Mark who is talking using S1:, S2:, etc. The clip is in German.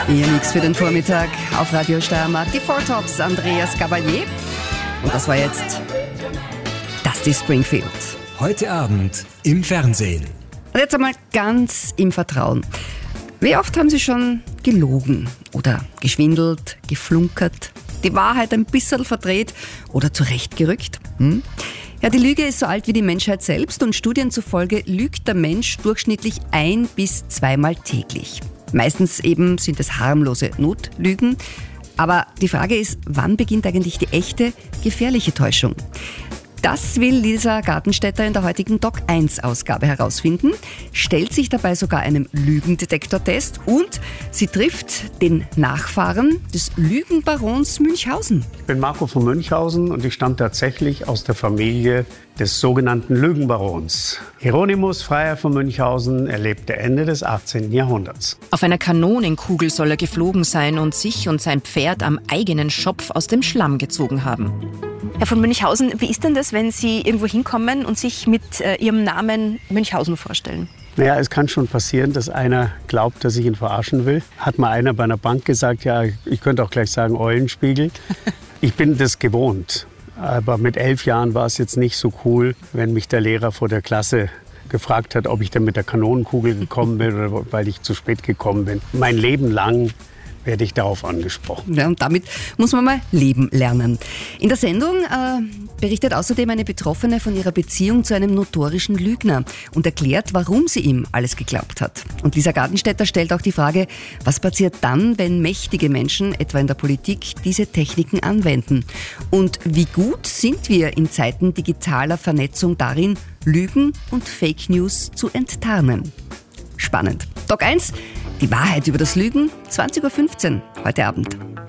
S1: Ihr Mix für den Vormittag auf Radio Steiermark. Die Four Tops, Andreas Gabalier. Und das war jetzt Dusty Springfield.
S2: Heute Abend im Fernsehen.
S1: Und jetzt einmal ganz im Vertrauen. Wie oft haben Sie schon gelogen oder geschwindelt, geflunkert, die Wahrheit ein bisschen verdreht oder zurechtgerückt? Ja, die Lüge ist so alt wie die Menschheit selbst und Studien zufolge lügt der Mensch durchschnittlich 1- bis 2-mal täglich. Meistens eben sind es harmlose Notlügen. Aber die Frage ist, wann beginnt eigentlich die echte, gefährliche Täuschung? Das will Lisa Gartenstädter in der heutigen Doc 1 Ausgabe herausfinden, stellt sich dabei sogar einem Lügendetektortest und sie trifft den Nachfahren des Lügenbarons Münchhausen.
S3: Ich bin Marco von Münchhausen und ich stamme tatsächlich aus der Familie des sogenannten Lügenbarons. Hieronymus Freiherr von Münchhausen erlebte Ende des 18. Jahrhunderts.
S4: Auf einer Kanonenkugel soll er geflogen sein und sich und sein Pferd am eigenen Schopf aus dem Schlamm gezogen haben.
S5: Herr von Münchhausen, wie ist denn das, wenn Sie irgendwo hinkommen und sich mit Ihrem Namen Münchhausen vorstellen?
S3: Naja, es kann schon passieren, dass einer glaubt, dass ich ihn verarschen will. Hat mal einer bei einer Bank gesagt, ja, ich könnte auch gleich sagen Eulenspiegel. Ich bin das gewohnt. Aber mit 11 Jahren war es jetzt nicht so cool, wenn mich der Lehrer vor der Klasse gefragt hat, ob ich denn mit der Kanonenkugel gekommen bin oder weil ich zu spät gekommen bin. Mein Leben lang werde ich darauf angesprochen.
S1: Ja, und damit muss man mal leben lernen. In der Sendung berichtet außerdem eine Betroffene von ihrer Beziehung zu einem notorischen Lügner und erklärt, warum sie ihm alles geglaubt hat. Und Lisa Gartenstädter stellt auch die Frage, was passiert dann, wenn mächtige Menschen, etwa in der Politik, diese Techniken anwenden? Und wie gut sind wir in Zeiten digitaler Vernetzung darin, Lügen und Fake News zu enttarnen? Spannend. Doc 1, die Wahrheit über das Lügen, 20.15 Uhr heute Abend.